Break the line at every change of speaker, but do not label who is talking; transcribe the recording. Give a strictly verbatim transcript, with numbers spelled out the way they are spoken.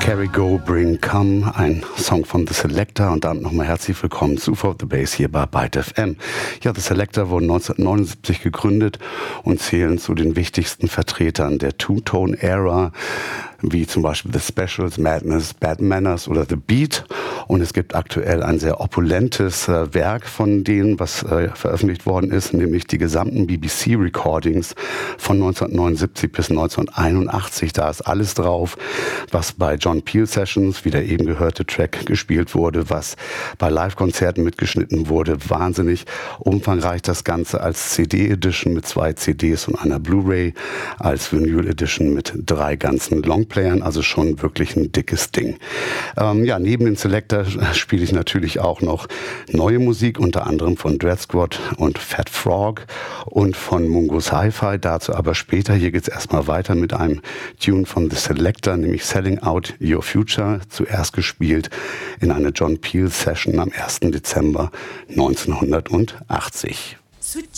Carry Go Bring Come, ein Song von The Selecter, und damit nochmal herzlich willkommen zu For The Bass hier bei Byte F M. Ja, The Selecter wurden neunzehnhundertneunundsiebzig gegründet und zählen zu den wichtigsten Vertretern der Two-Tone-Ära, wie zum Beispiel The Specials, Madness, Bad Manners oder The Beat. Und es gibt aktuell ein sehr opulentes äh, Werk von denen, was äh, veröffentlicht worden ist, nämlich die gesamten B B C-Recordings von neunzehnhundertneunundsiebzig bis neunzehnhunderteinundachtzig. Da ist alles drauf, was bei John Peel Sessions, wie der eben gehörte Track, gespielt wurde, was bei Live-Konzerten mitgeschnitten wurde. Wahnsinnig umfangreich das Ganze als C D-Edition mit zwei C Ds und einer Blu-ray, als Vinyl-Edition mit drei ganzen Longplayern, also schon wirklich ein dickes Ding. Ähm, ja, neben den Selecter spiele ich natürlich auch noch neue Musik, unter anderem von Dread Squad und Fat Frog und von Mungo's Hi-Fi, dazu aber später. Hier geht's erstmal weiter mit einem Tune von The Selecter, nämlich Selling Out Your Future, zuerst gespielt in einer John Peel Session am ersten Dezember neunzehnhundertachtzig.
Switch